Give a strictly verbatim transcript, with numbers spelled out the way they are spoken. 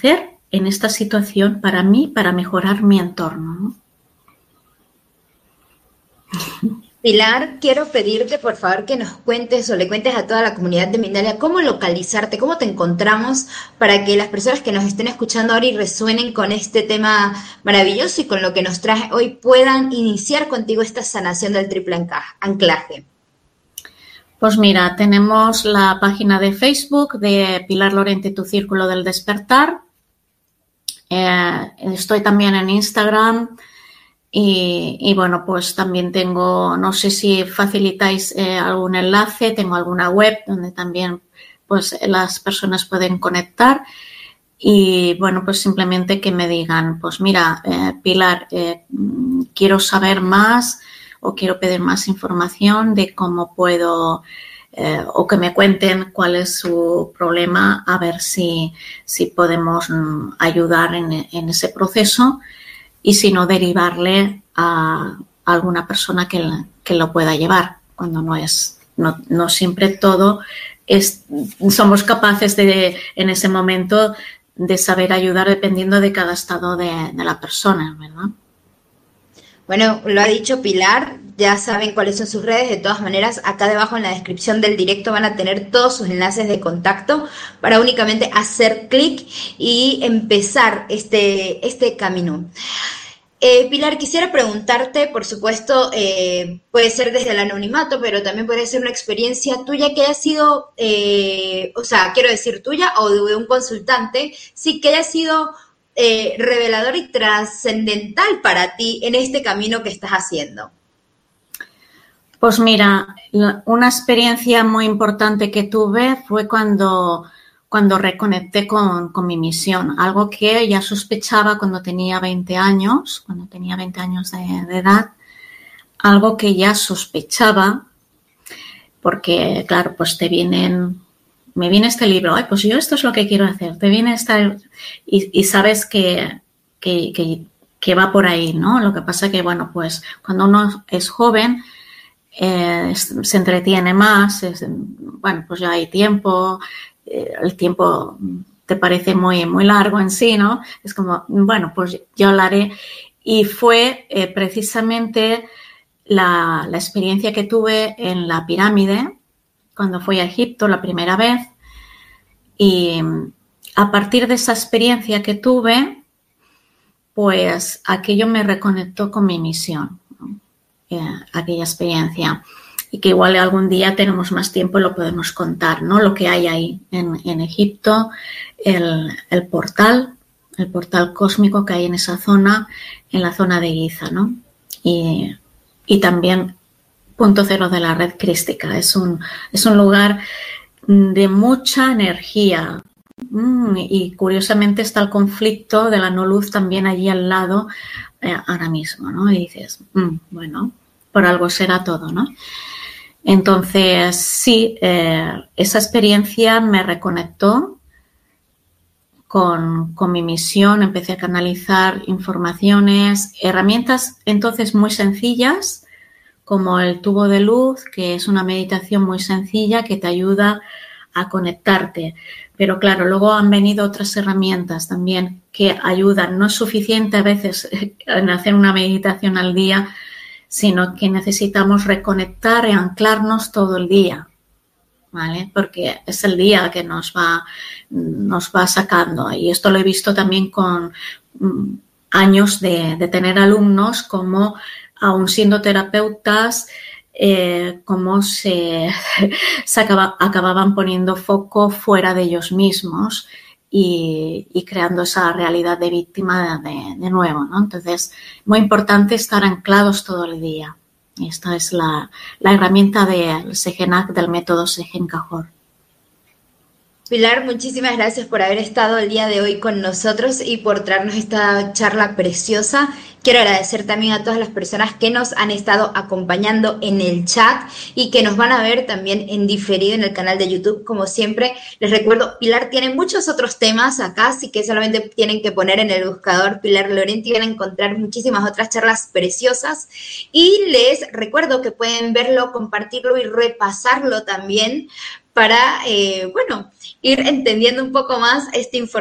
hacer en esta situación para mí, para mejorar mi entorno, ¿no? Pilar, quiero pedirte por favor que nos cuentes o le cuentes a toda la comunidad de Mindalia cómo localizarte, cómo te encontramos para que las personas que nos estén escuchando ahora y resuenen con este tema maravilloso y con lo que nos trae hoy puedan iniciar contigo esta sanación del triple anclaje. Pues mira, tenemos la página de Facebook de Pilar Lorente, tu Círculo del Despertar. Eh, estoy también en Instagram. Y, y bueno, pues también tengo, no sé si facilitáis eh, algún enlace, tengo alguna web donde también pues las personas pueden conectar y bueno, pues simplemente que me digan, pues mira, eh, Pilar, eh, quiero saber más o quiero pedir más información de cómo puedo eh, o que me cuenten cuál es su problema, a ver si, si podemos mm, ayudar en, en ese proceso. Y si no, derivarle a alguna persona que, que lo pueda llevar, cuando no es, no, no siempre todo es, somos capaces de, en ese momento, de saber ayudar dependiendo de cada estado de, de la persona, ¿verdad? Bueno, lo ha dicho Pilar, ya saben cuáles son sus redes, de todas maneras acá debajo en la descripción del directo van a tener todos sus enlaces de contacto para únicamente hacer clic y empezar este, este camino. Eh, Pilar, quisiera preguntarte, por supuesto, eh, puede ser desde el anonimato, pero también puede ser una experiencia tuya que haya sido, eh, o sea, quiero decir tuya o de un consultante, sí que haya sido eh, revelador y trascendental para ti en este camino que estás haciendo. Pues mira, una experiencia muy importante que tuve fue cuando... cuando reconecté con, con mi misión, algo que ya sospechaba cuando tenía veinte años, cuando tenía veinte años de, de edad, algo que ya sospechaba, porque claro, pues te vienen, me viene este libro, ay, pues yo esto es lo que quiero hacer, te viene esta, y, y sabes que, que, que, que va por ahí, ¿no? Lo que pasa que, bueno, pues cuando uno es joven, eh, se entretiene más, es, bueno, pues ya hay tiempo, el tiempo te parece muy, muy largo en sí, ¿no? Es como, bueno, pues yo lo haré. Y fue eh, precisamente la, la experiencia que tuve en la pirámide cuando fui a Egipto la primera vez. Y a partir de esa experiencia que tuve, pues aquello me reconectó con mi misión, ¿no? Eh, aquella experiencia. Y que igual algún día tenemos más tiempo y lo podemos contar, ¿no? Lo que hay ahí en, en Egipto, el, el portal, el portal cósmico que hay en esa zona, en la zona de Giza, ¿no? Y, y también punto cero de la red crística. Es un, es un lugar de mucha energía. Mm, y curiosamente está el conflicto de la no luz también allí al lado eh, ahora mismo, ¿no? Y dices, mm, bueno, por algo será todo, ¿no? Entonces, sí, eh, esa experiencia me reconectó con, con mi misión, empecé a canalizar informaciones, herramientas entonces muy sencillas, como el tubo de luz, que es una meditación muy sencilla que te ayuda a conectarte. Pero claro, luego han venido otras herramientas también que ayudan. No es suficiente a veces en hacer una meditación al día, sino que necesitamos reconectar y anclarnos todo el día, ¿vale? Porque es el día que nos va, nos va sacando. Y esto lo he visto también con mm, años de, de tener alumnos, como aún siendo terapeutas, eh, cómo se, se acaba, acababan poniendo foco fuera de ellos mismos y, y creando esa realidad de víctima de, de nuevo, ¿no? Entonces, muy importante estar anclados todo el día. Y esta es la, la herramienta del Sejenak, del método Sejen Cajor. Pilar, muchísimas gracias por haber estado el día de hoy con nosotros y por traernos esta charla preciosa. Quiero agradecer también a todas las personas que nos han estado acompañando en el chat y que nos van a ver también en diferido en el canal de YouTube. Como siempre, les recuerdo, Pilar tiene muchos otros temas acá, así que solamente tienen que poner en el buscador Pilar Lorente y van a encontrar muchísimas otras charlas preciosas. Y les recuerdo que pueden verlo, compartirlo y repasarlo también para, eh, bueno, ir entendiendo un poco más esta información.